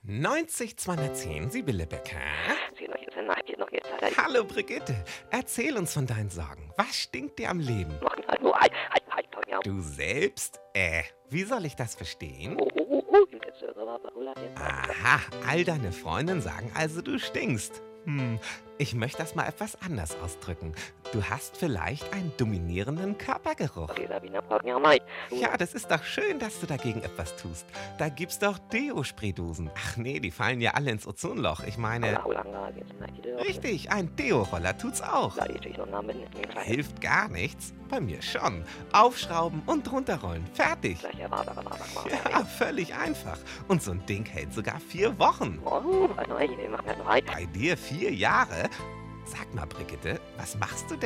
90 210, Sibylle Becker. Hallo Brigitte, erzähl uns von deinen Sorgen. Was stinkt dir am Leben? Du selbst? Wie soll ich das verstehen? Aha, all deine Freundinnen sagen also, du stinkst. Ich möchte das mal etwas anders ausdrücken. Du hast vielleicht einen dominierenden Körpergeruch. Ja, das ist doch schön, dass du dagegen etwas tust. Da gibt's doch Deo-Spraydosen. Ach nee, die fallen ja alle ins Ozonloch. Ich meine, richtig, ein Deo-Roller tut's auch. Hilft gar nichts? Bei mir schon. Aufschrauben und runterrollen. Fertig. Ja, völlig einfach. Und so ein Ding hält sogar 4 Wochen. Bei dir 4 Jahre? Sag mal, Brigitte, was machst du denn?